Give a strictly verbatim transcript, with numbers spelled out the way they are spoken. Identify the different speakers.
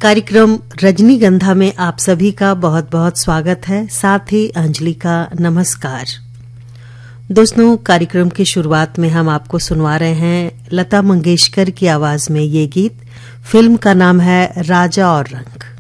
Speaker 1: कार्यक्रम रजनीगंधा में आप सभी का बहुत बहुत स्वागत है। साथ ही अंजलि का नमस्कार। दोस्तों, कार्यक्रम की शुरुआत में हम आपको सुनवा रहे हैं लता मंगेशकर की आवाज में ये गीत। फिल्म का नाम है राजा और रंग।